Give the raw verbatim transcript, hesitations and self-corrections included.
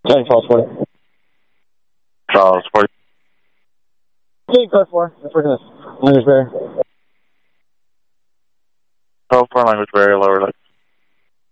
Ten Charles forty. Charles forty. Ten car four. That's working this. Language barrier. twelve four language barrier lower.